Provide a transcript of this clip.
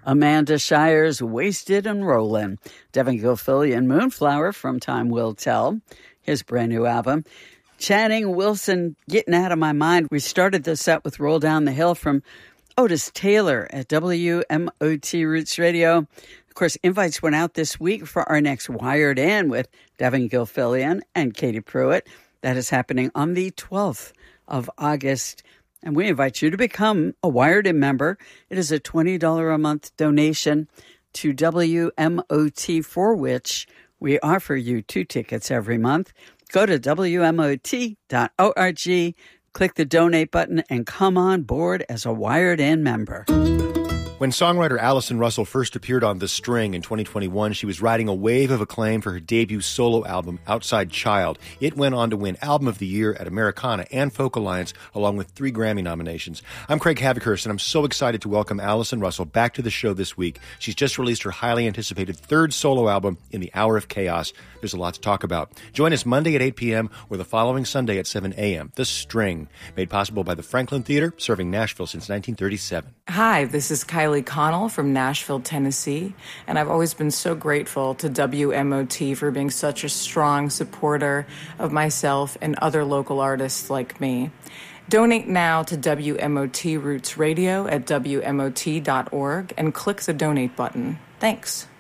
Amanda Shires, Wasted and Rollin'. Devin Gilfillian, Moonflower from Time Will Tell, his brand new album. Channing Wilson, Getting Out of My Mind. We started the set with Roll Down the Hill from Otis Taylor at WMOT Roots Radio. Of course, invites went out this week for our next Wired In with Devin Gilfillian and Katie Pruitt. That is happening on the 12th of August. And we invite you to become a Wired In member. It is a $20 a month donation to WMOT, for which we offer you 2 tickets every month. Go to WMOT.org, click the donate button, and come on board as a Wired In member. When songwriter Allison Russell first appeared on The String in 2021, she was riding a wave of acclaim for her debut solo album, Outside Child. It went on to win Album of the Year at Americana and Folk Alliance, along with 3 Grammy nominations. I'm Craig Havikhurst, and I'm so excited to welcome Allison Russell back to the show this week. She's just released her highly anticipated 3rd solo album, In the Hour of Chaos. There's a lot to talk about. Join us Monday at 8 p.m. or the following Sunday at 7 a.m. The String, made possible by the Franklin Theater, serving Nashville since 1937. Hi, this is Kylie Connell from Nashville, Tennessee, and I've always been so grateful to WMOT for being such a strong supporter of myself and other local artists like me. Donate now to WMOT Roots Radio at WMOT.org and click the donate button. Thanks.